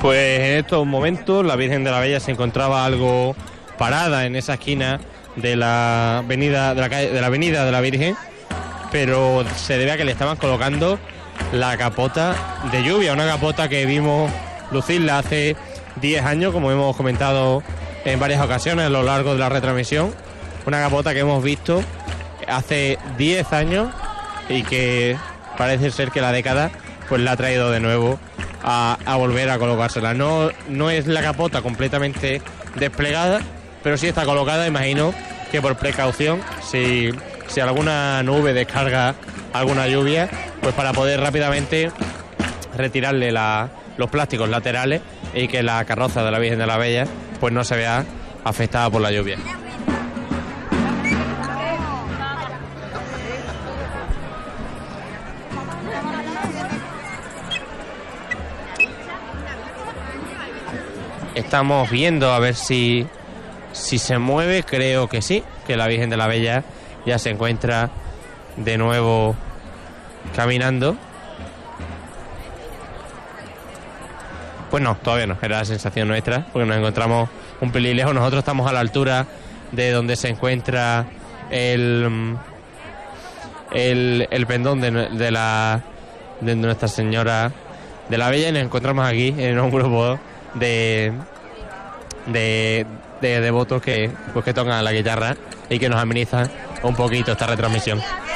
Pues en estos momentos la Virgen de la Bella se encontraba algo parada en esa esquina de la avenida de la Virgen, pero se debe a que le estaban colocando la capota de lluvia, una capota que vimos lucirla hace 10 años, como hemos comentado en varias ocasiones a lo largo de la retransmisión, una capota que hemos visto hace 10 años y que parece ser que la década pues la ha traído de nuevo a volver a colocársela. No es la capota completamente desplegada, pero sí está colocada. Imagino que por precaución, si alguna nube descarga alguna lluvia, pues para poder rápidamente retirarle los plásticos laterales y que la carroza de la Virgen de la Bella pues no se vea afectada por la lluvia. Estamos viendo a ver si se mueve. Creo que sí, que la Virgen de la Bella ya se encuentra de nuevo caminando. Pues no, todavía no, era la sensación nuestra, porque nos encontramos un pelín lejos. Nosotros estamos a la altura de donde se encuentra el pendón de Nuestra Señora de la Bella, y nos encontramos aquí en un grupo de devotos que tocan la guitarra y que nos amenizan un poquito esta retransmisión.